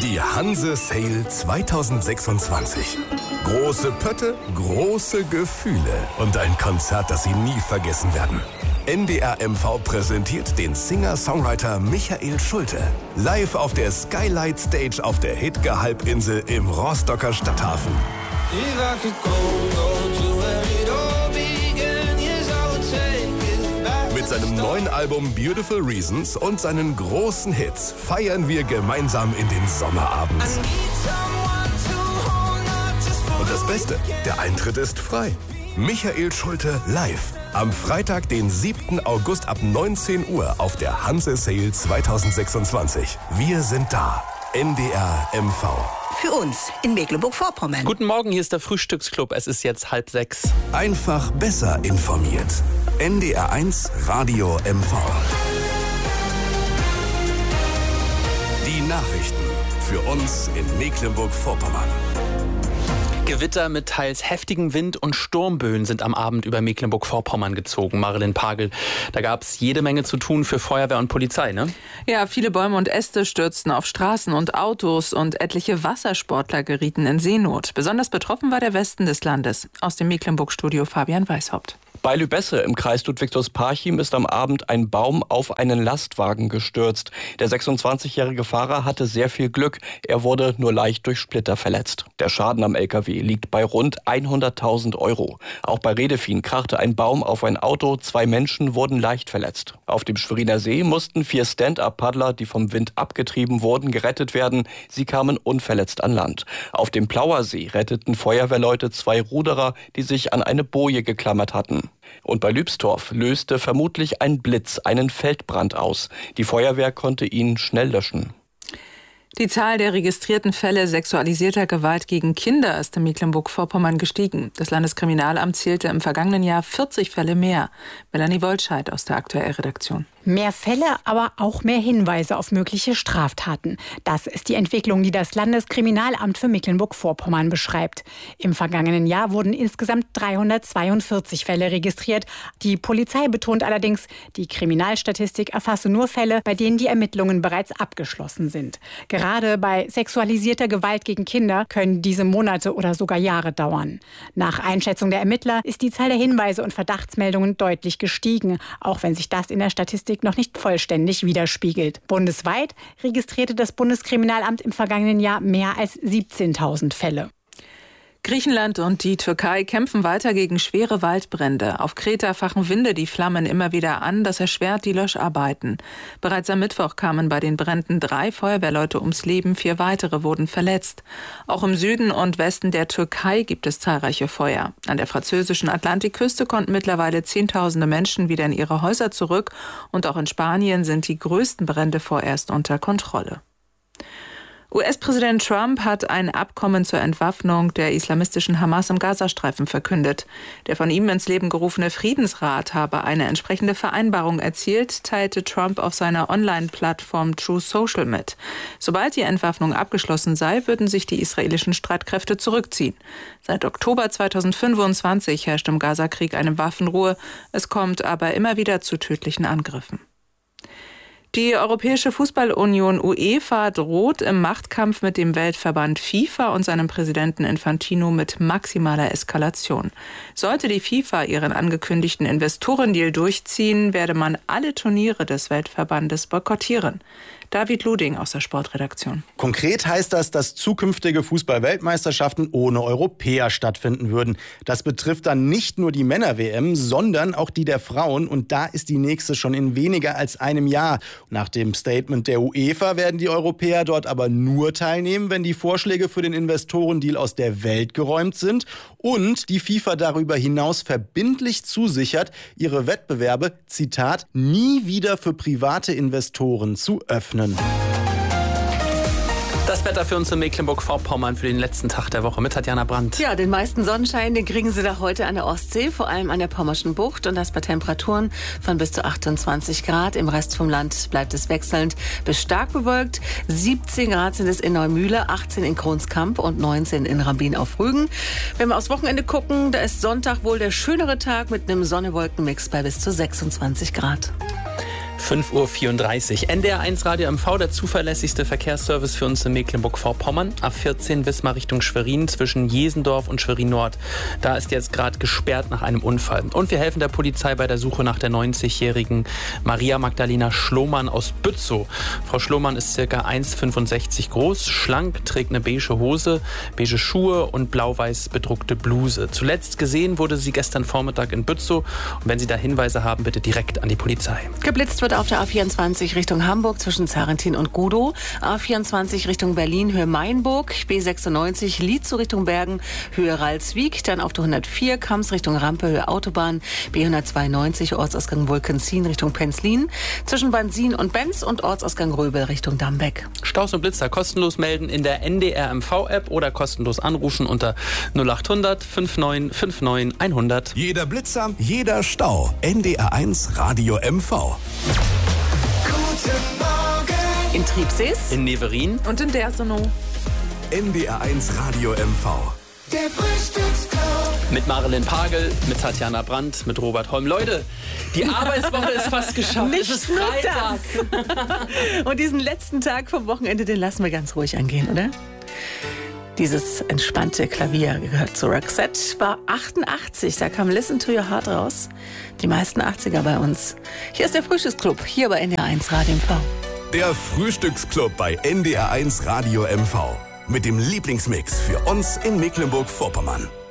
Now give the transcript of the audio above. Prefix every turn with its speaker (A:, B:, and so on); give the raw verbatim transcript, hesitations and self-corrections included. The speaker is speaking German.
A: Die Hanse Sale zwanzig sechsundzwanzig. Große Pötte, große Gefühle und ein Konzert, das Sie nie vergessen werden. N D R M V präsentiert den Singer-Songwriter Michael Schulte. Live auf der Skylight Stage auf der Hidge-Halbinsel im Rostocker Stadthafen. Mit seinem neuen Album Beautiful Reasons und seinen großen Hits feiern wir gemeinsam in den Sommerabend. Und das Beste, der Eintritt ist frei. Michael Schulte live. Am Freitag, den siebten August ab neunzehn Uhr auf der Hanse Sale zwanzig sechsundzwanzig. Wir sind da. N D R M V.
B: Für uns in Mecklenburg-Vorpommern.
C: Guten Morgen, hier ist der Frühstücksclub. Es ist jetzt halb sechs.
A: Einfach besser informiert. N D R eins Radio M V. Die Nachrichten für uns in Mecklenburg-Vorpommern.
C: Gewitter mit teils heftigem Wind und Sturmböen sind am Abend über Mecklenburg-Vorpommern gezogen. Marilyn Pagel, da gab es jede Menge zu tun für Feuerwehr und Polizei, ne?
D: Ja, viele Bäume und Äste stürzten auf Straßen und Autos und etliche Wassersportler gerieten in Seenot. Besonders betroffen war der Westen des Landes. Aus dem Mecklenburg-Studio Fabian Weishaupt.
E: Bei Lübesse im Kreis Ludwigshaus-Parchim ist am Abend ein Baum auf einen Lastwagen gestürzt. Der sechsundzwanzigjährige Fahrer hatte sehr viel Glück. Er wurde nur leicht durch Splitter verletzt. Der Schaden am L K W liegt bei rund hunderttausend Euro. Auch bei Redefien krachte ein Baum auf ein Auto. Zwei Menschen wurden leicht verletzt. Auf dem Schweriner See mussten vier Stand-up-Paddler, die vom Wind abgetrieben wurden, gerettet werden. Sie kamen unverletzt an Land. Auf dem Plauer See retteten Feuerwehrleute zwei Ruderer, die sich an eine Boje geklammert hatten. Und bei Lübstorf löste vermutlich ein Blitz einen Feldbrand aus. Die Feuerwehr konnte ihn schnell löschen.
D: Die Zahl der registrierten Fälle sexualisierter Gewalt gegen Kinder ist in Mecklenburg-Vorpommern gestiegen. Das Landeskriminalamt zählte im vergangenen Jahr vierzig Fälle mehr. Melanie Wollscheid aus der Aktuell-Redaktion.
F: Mehr Fälle, aber auch mehr Hinweise auf mögliche Straftaten. Das ist die Entwicklung, die das Landeskriminalamt für Mecklenburg-Vorpommern beschreibt. Im vergangenen Jahr wurden insgesamt dreihundertzweiundvierzig Fälle registriert. Die Polizei betont allerdings, die Kriminalstatistik erfasse nur Fälle, bei denen die Ermittlungen bereits abgeschlossen sind. Gerade bei sexualisierter Gewalt gegen Kinder können diese Monate oder sogar Jahre dauern. Nach Einschätzung der Ermittler ist die Zahl der Hinweise und Verdachtsmeldungen deutlich gestiegen, auch wenn sich das in der Statistik noch nicht vollständig widerspiegelt. Bundesweit registrierte das Bundeskriminalamt im vergangenen Jahr mehr als siebzehntausend Fälle.
D: Griechenland und die Türkei kämpfen weiter gegen schwere Waldbrände. Auf Kreta fachen Winde die Flammen immer wieder an. Das erschwert die Löscharbeiten. Bereits am Mittwoch kamen bei den Bränden drei Feuerwehrleute ums Leben, vier weitere wurden verletzt. Auch im Süden und Westen der Türkei gibt es zahlreiche Feuer. An der französischen Atlantikküste konnten mittlerweile Zehntausende Menschen wieder in ihre Häuser zurück. Und auch in Spanien sind die größten Brände vorerst unter Kontrolle. U S-Präsident Trump hat ein Abkommen zur Entwaffnung der islamistischen Hamas im Gazastreifen verkündet. Der von ihm ins Leben gerufene Friedensrat habe eine entsprechende Vereinbarung erzielt, teilte Trump auf seiner Online-Plattform Truth Social mit. Sobald die Entwaffnung abgeschlossen sei, würden sich die israelischen Streitkräfte zurückziehen. Seit Oktober zweitausendfünfundzwanzig herrscht im Gazakrieg eine Waffenruhe. Es kommt aber immer wieder zu tödlichen Angriffen. Die Europäische Fußballunion UEFA droht im Machtkampf mit dem Weltverband FIFA und seinem Präsidenten Infantino mit maximaler Eskalation. Sollte die FIFA ihren angekündigten Investorendeal durchziehen, werde man alle Turniere des Weltverbandes boykottieren. David Luding aus der Sportredaktion.
G: Konkret heißt das, dass zukünftige Fußball-Weltmeisterschaften ohne Europäer stattfinden würden. Das betrifft dann nicht nur die Männer-W M, sondern auch die der Frauen. Und da ist die nächste schon in weniger als einem Jahr. Nach dem Statement der UEFA werden die Europäer dort aber nur teilnehmen, wenn die Vorschläge für den Investorendeal aus der Welt geräumt sind und die FIFA darüber hinaus verbindlich zusichert, ihre Wettbewerbe, Zitat, nie wieder für private Investoren zu öffnen.
C: Das Wetter für uns in Mecklenburg-Vorpommern für den letzten Tag der Woche mit Tatjana Brandt.
H: Ja, den meisten Sonnenschein, den kriegen Sie da heute an der Ostsee, vor allem an der Pommerschen Bucht und das bei Temperaturen von bis zu achtundzwanzig Grad. Im Rest vom Land bleibt es wechselnd bis stark bewölkt. siebzehn Grad sind es in Neumühle, achtzehn in Kronskamp und neunzehn in Rambin auf Rügen. Wenn wir aufs Wochenende gucken, da ist Sonntag wohl der schönere Tag mit einem Sonne-Wolken-Mix bei bis zu sechsundzwanzig Grad.
C: fünf Uhr vierunddreißig. N D R eins Radio M V, der zuverlässigste Verkehrsservice für uns in Mecklenburg-Vorpommern. A vierzehn Wismar Richtung Schwerin zwischen Jesendorf und Schwerin Nord. Da ist jetzt gerade gesperrt nach einem Unfall. Und wir helfen der Polizei bei der Suche nach der neunzigjährigen Maria Magdalena Schlohmann aus Bützow. Frau Schlohmann ist ca. eins Komma fünfundsechzig groß, schlank, trägt eine beige Hose, beige Schuhe und blau-weiß bedruckte Bluse. Zuletzt gesehen wurde sie gestern Vormittag in Bützow. Und wenn Sie da Hinweise haben, bitte direkt an die Polizei.
H: Geblitzt wird auf der A vierundzwanzig Richtung Hamburg zwischen Zarentin und Gudow. A vierundzwanzig Richtung Berlin, Höhe Mainburg. B sechsundneunzig Lietzow Richtung Bergen, Höhe Ralswiek. Dann auf der hundertvier Kams Richtung Rampe, Höhe Autobahn. B hundertzweiundneunzig Ortsausgang Wolkenzin Richtung Penzlin. Zwischen Bansin und Benz und Ortsausgang Röbel Richtung Dambeck.
C: Staus und Blitzer kostenlos melden in der N D R M V-App oder kostenlos anrufen unter null acht hundert neunundfünfzig neunundfünfzig hundert.
A: Jeder Blitzer, jeder Stau. N D R eins Radio M V.
B: Guten Morgen.
H: In Triebsees,
C: In Neverin.
D: Und in Dersonow.
A: N D R eins Radio M V.
B: Der Frühstücksclub.
C: Mit Marilyn Pagel, mit Tatjana Brandt, mit Robert Holm. Leute, die Arbeitswoche ist fast geschafft.
H: Nicht
C: es ist
H: nur
C: Freitag.
H: das. Und diesen letzten Tag vom Wochenende, den lassen wir ganz ruhig angehen, oder? Dieses entspannte Klavier gehört zu Roxette, war achtundachtzig, da kam Listen to Your Heart raus. Die meisten achtziger bei uns. Hier ist der Frühstücksclub, hier bei N D R eins Radio M V.
A: Der Frühstücksclub bei N D R eins Radio M V. Mit dem Lieblingsmix für uns in Mecklenburg-Vorpommern.